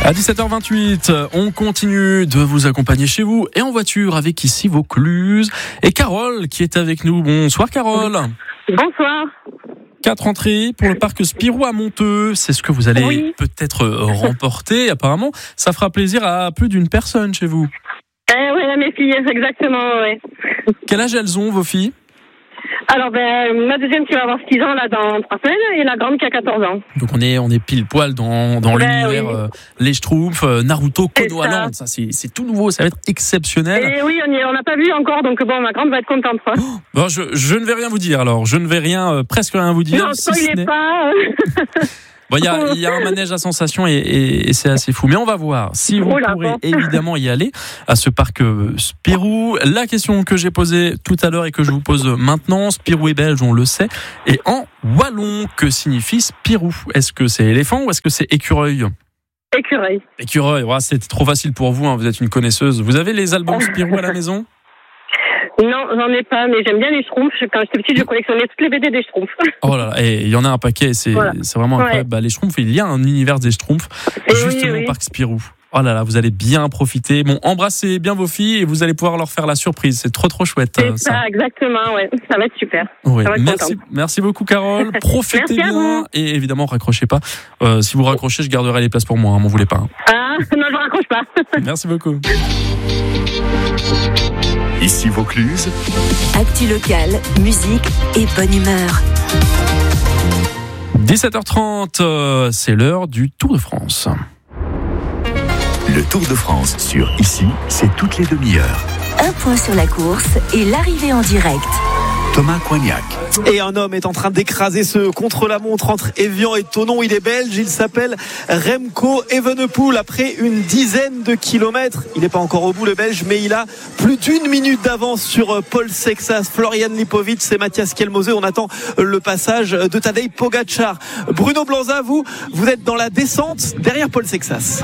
À 17h28, on continue de vous accompagner chez vous et en voiture avec ici Vaucluse et Carole qui est avec nous. Bonsoir Carole. Bonsoir. 4 entrées pour le parc Spirou à Monteux. C'est ce que vous allez peut-être remporter. Apparemment, ça fera plaisir à plus d'une personne chez vous. Oui, mes filles, exactement, oui. Quel âge elles ont, vos filles ? Alors, ma deuxième qui va avoir 6 ans là dans 3 semaines et la grande qui a 14 ans. Donc on est pile poil dans l'univers les Schtroumpfs, Naruto, Konoha, ça c'est tout nouveau, ça va être exceptionnel. Et oui, on n'a pas vu encore, donc bon, ma grande va être contente. Bon, je ne vais rien vous dire alors, je ne vais presque rien vous dire. Non, spoilez pas. Bon, il y a un manège à sensations et c'est assez fou. Mais on va voir si vous pourrez évidemment y aller à ce parc Spirou. La question que j'ai posée tout à l'heure et que je vous pose maintenant, Spirou est belge, on le sait. Et en wallon, que signifie Spirou ? Est-ce que c'est éléphant ou est-ce que c'est écureuil ? Écureuil. Écureuil, c'est trop facile pour vous, vous êtes une connaisseuse. Vous avez les albums Spirou à la maison ? Non, j'en ai pas, mais j'aime bien les Schtroumpfs. Quand j'étais petite, je collectionnais toutes les BD des Schtroumpfs. Oh là là, et il y en a un paquet, c'est vraiment incroyable. Les Schtroumpfs, il y a un univers des Schtroumpfs, justement au parc Spirou. Oh là là, vous allez bien profiter. Bon, embrassez bien vos filles et vous allez pouvoir leur faire la surprise. C'est trop chouette. C'est ça, exactement, ouais. Ça va être super. Ouais. Merci beaucoup, Carole. Profitez bien et évidemment, raccrochez pas. Si vous raccrochez, je garderai les places pour moi. M'en voulez pas. Ah, non, je raccroche pas. Merci beaucoup. Ici Vaucluse. Actu local, musique et bonne humeur. 17h30, c'est l'heure du Tour de France. Le Tour de France sur Ici, c'est toutes les demi-heures. Un point sur la course et l'arrivée en direct. Thomas Coignac. Et un homme est en train d'écraser ce contre-la-montre entre Évian et Thonon. Il est belge, il s'appelle Remco Evenepoel. Après une dizaine de kilomètres, il n'est pas encore au bout le belge, mais il a plus d'1 minute d'avance sur Paul Sexas, Florian Lipovic et Matthias Kelmose. On attend le passage de Tadej Pogačar. Bruno Blanza, vous êtes dans la descente derrière Paul Sexas.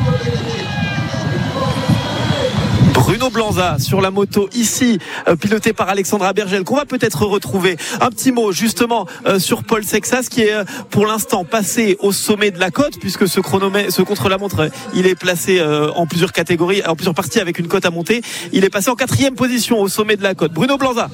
Bruno Blanza sur la moto ici, piloté par Alexandra Bergel, qu'on va peut-être retrouver. Un petit mot justement sur Paul Sexas qui est pour l'instant passé au sommet de la côte, puisque ce contre-la-montre il est placé en plusieurs catégories, en plusieurs parties avec une côte à monter. Il est passé en 4e position au sommet de la côte. Bruno Blanza.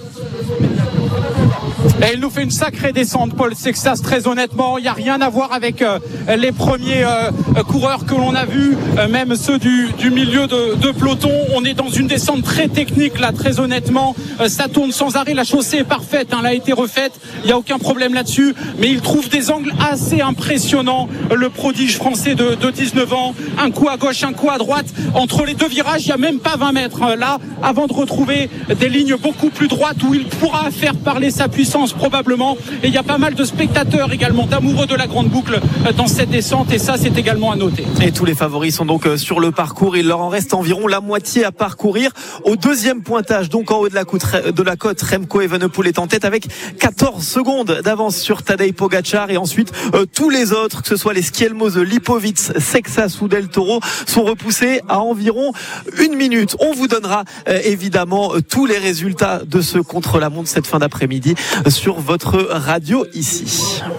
Et il nous fait une sacrée descente, Paul Sexas, très honnêtement. Il n'y a rien à voir avec les premiers coureurs que l'on a vus, même ceux du milieu de peloton. On est dans une descente très technique, là, très honnêtement. Ça tourne sans arrêt, la chaussée est parfaite, elle a été refaite, il n'y a aucun problème là-dessus. Mais il trouve des angles assez impressionnants, le prodige français de 19 ans. Un coup à gauche, un coup à droite. Entre les deux virages, il n'y a même pas 20 mètres, là, avant de retrouver des lignes beaucoup plus droites où il pourra faire parler sa puissance probablement, et il y a pas mal de spectateurs également, d'amoureux de la grande boucle dans cette descente, et ça c'est également à noter. Et tous les favoris sont donc sur le parcours, il leur en reste environ la moitié à parcourir. Au deuxième pointage, donc en haut de la côte, Remco Evenepoel est en tête avec 14 secondes d'avance sur Tadej Pogačar, et ensuite tous les autres, que ce soit les Skelmose, Lipovic, Sexas ou Del Toro, sont repoussés à environ 1 minute. On vous donnera évidemment tous les résultats de ce contre-la-montre cette fin d'après-midi sur votre radio ici.